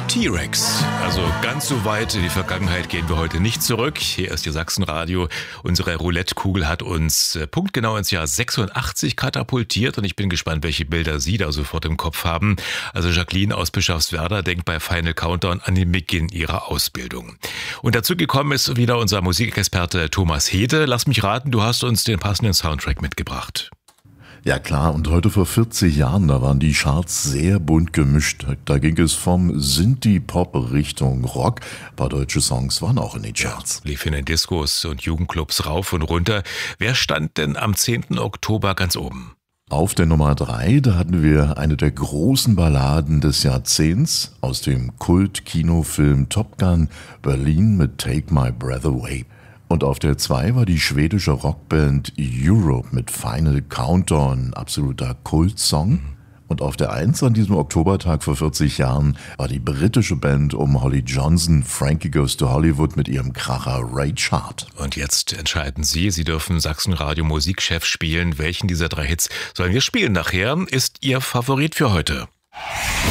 T-Rex. Also ganz so weit in die Vergangenheit gehen wir heute nicht zurück. Hier ist Ihr Sachsenradio. Unsere Roulette-Kugel hat uns punktgenau ins Jahr 86 katapultiert und ich bin gespannt, welche Bilder Sie da sofort im Kopf haben. Also Jacqueline aus Bischofswerda denkt bei Final Countdown an den Beginn ihrer Ausbildung. Und dazu gekommen ist wieder unser Musikexperte Thomas Hede. Lass mich raten, du hast uns den passenden Soundtrack mitgebracht. Ja klar, und heute vor 40 Jahren, da waren die Charts sehr bunt gemischt. Da ging es vom Synthie-Pop Richtung Rock. Ein paar deutsche Songs waren auch in den Charts. Lief in den Discos und Jugendclubs rauf und runter. Wer stand denn am 10. Oktober ganz oben? Auf der Nummer 3, da hatten wir eine der großen Balladen des Jahrzehnts aus dem Kult-Kinofilm Top Gun, Berlin mit Take My Breath Away. Und auf der 2 war die schwedische Rockband Europe mit Final Countdown, absoluter Kultsong. Und auf der 1 an diesem Oktobertag vor 40 Jahren war die britische Band um Holly Johnson, Frankie Goes to Hollywood mit ihrem Kracher Rage Hard. Und jetzt entscheiden Sie, Sie dürfen Sachsenradio Musikchef spielen. Welchen dieser 3 Hits sollen wir spielen nachher? Ist Ihr Favorit für heute?